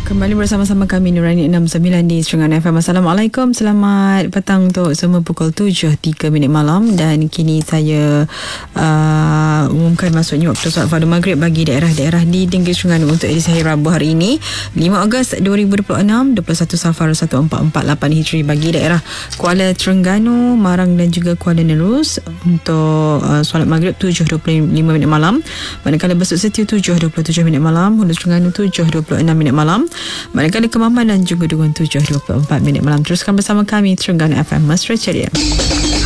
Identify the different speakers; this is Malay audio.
Speaker 1: Kembali bersama-sama kami Nurani 69 di Serengan FM. Assalamualaikum, selamat petang untuk semua. Pukul 7.03 malam dan kini saya umumkan masuknya waktu solat fardu maghrib bagi daerah-daerah di Negeri Terengganu untuk edisi hari Rabu hari ini 5 Ogos 2026, 21 Safar 1448 Hijri bagi daerah Kuala Terengganu, Marang dan juga Kuala Nerus untuk solat maghrib 7.25 malam, manakala Besut Setiu 7.27 malam, Hulu Terengganu 7.26 malam, manakala Kemampan dan juga Dungun 7.24 malam. Teruskan bersama kami Terengganu FM Mesra Ceria.